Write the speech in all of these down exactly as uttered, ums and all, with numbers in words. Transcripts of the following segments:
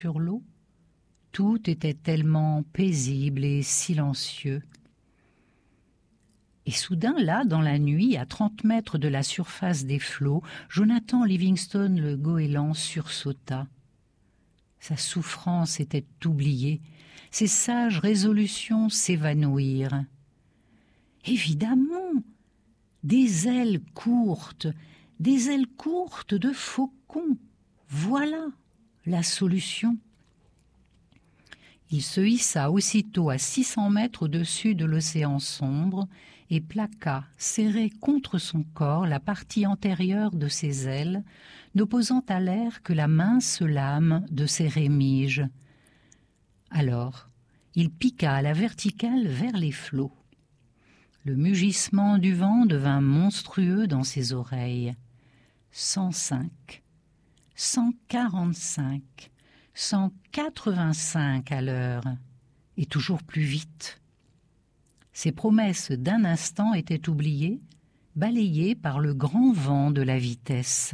sur l'eau, tout était tellement paisible et silencieux. Et soudain, là, dans la nuit, à trente mètres de la surface des flots, Jonathan Livingstone le goéland sursauta. Sa souffrance était oubliée, ses sages résolutions s'évanouirent. Évidemment, des ailes courtes, des ailes courtes de faucon, voilà la solution. Il se hissa aussitôt à six cents mètres au-dessus de l'océan sombre et plaqua, serré contre son corps, la partie antérieure de ses ailes, n'opposant à l'air que la mince lame de ses rémiges. Alors, il piqua à la verticale vers les flots. Le mugissement du vent devint monstrueux dans ses oreilles. Cent cinq, cent quarante-cinq, cent quatre-vingt-cinq à l'heure, et toujours plus vite. Ses promesses d'un instant étaient oubliées, balayées par le grand vent de la vitesse.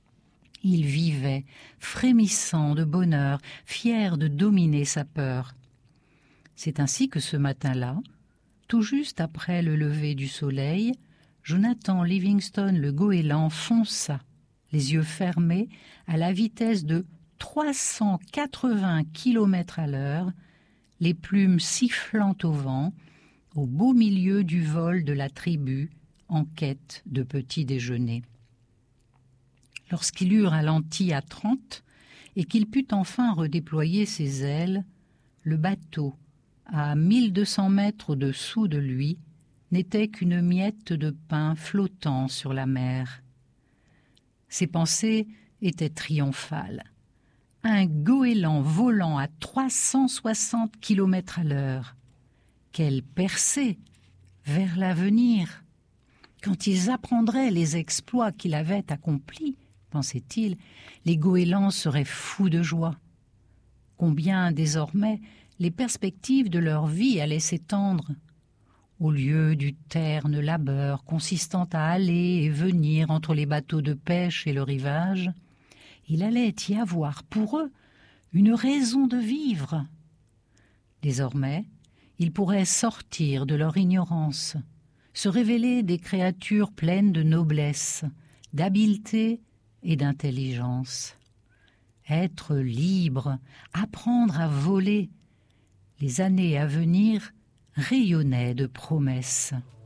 Il vivait, frémissant de bonheur, fier de dominer sa peur. C'est ainsi que ce matin-là, tout juste après le lever du soleil, Jonathan Livingstone le goéland fonça, les yeux fermés, à la vitesse de trois cent quatre-vingts kilomètres à l'heure, les plumes sifflant au vent, au beau milieu du vol de la tribu en quête de petit déjeuner. Lorsqu'il eut ralenti à trente et qu'il put enfin redéployer ses ailes, le bateau, à mille deux cents mètres au-dessous de lui, n'était qu'une miette de pain flottant sur la mer. Ses pensées étaient triomphales. Un goéland volant à trois cent soixante kilomètres à l'heure. Quelle percée vers l'avenir! Quand ils apprendraient les exploits qu'il avait accomplis, pensait-il, les goélands seraient fous de joie. Combien, désormais, les perspectives de leur vie allaient s'étendre. Au lieu du terne labeur consistant à aller et venir entre les bateaux de pêche et le rivage, il allait y avoir pour eux une raison de vivre. Désormais, ils pourraient sortir de leur ignorance, se révéler des créatures pleines de noblesse, d'habileté et d'intelligence. Être libre, apprendre à voler. Les années à venir rayonnaient de promesses.